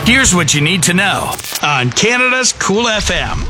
Here's what you need to know on Canada's Cool FM.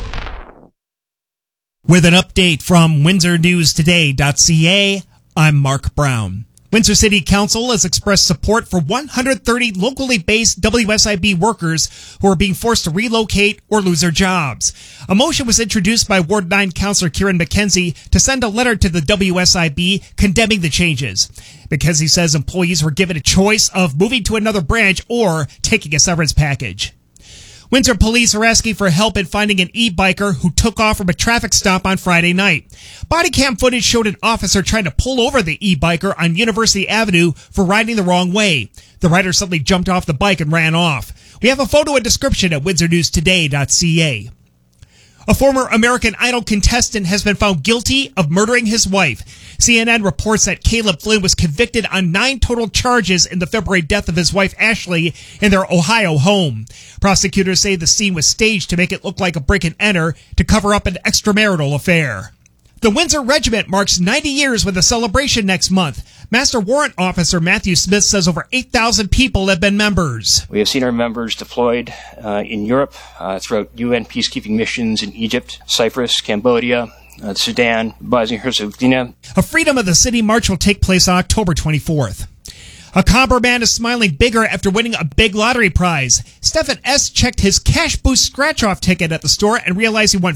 With an update from WindsorNewsToday.ca, I'm Mark Brown. Windsor City Council has expressed support for 130 locally based WSIB workers who are being forced to relocate or lose their jobs. A motion was introduced by Ward 9 Councillor Kieran McKenzie to send a letter to the WSIB condemning the changes. McKenzie says employees were given a choice of moving to another branch or taking a severance package. Windsor police are asking for help in finding an e-biker who took off from a traffic stop on Friday night. Body cam footage showed an officer trying to pull over the e-biker on University Avenue for riding the wrong way. The rider suddenly jumped off the bike and ran off. We have a photo and description at WindsorNewsToday.ca. A former American Idol contestant has been found guilty of murdering his wife. CNN reports that Caleb Flynn was convicted on 9 total charges in the February death of his wife Ashley in their Ohio home. Prosecutors say the scene was staged to make it look like a break and enter to cover up an extramarital affair. The Windsor Regiment marks 90 years with a celebration next month. Master Warrant Officer Matthew Smith says over 8,000 people have been members. We have seen our members deployed in Europe throughout UN peacekeeping missions in Egypt, Cyprus, Cambodia, Sudan, Bosnia-Herzegovina. A Freedom of the City march will take place on October 24th. A Comber man is smiling bigger after winning a big lottery prize. Stephen S. checked his Cash Boost scratch-off ticket at the store and realized he won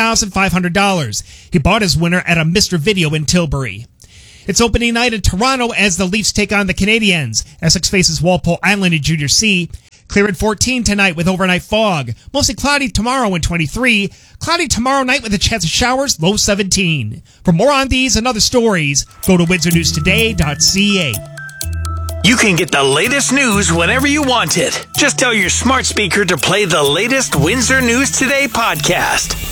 $50,500. He bought his winner at a Mr. Video in Tilbury. It's opening night in Toronto as the Leafs take on the Canadiens. Essex faces Walpole Island in Junior C. Clear at 14 tonight with overnight fog. Mostly cloudy tomorrow in 23. Cloudy tomorrow night with a chance of showers, low 17. For more on these and other stories, go to WindsorNewsToday.ca. You can get the latest news whenever you want it. Just tell your smart speaker to play the latest Windsor News Today podcast.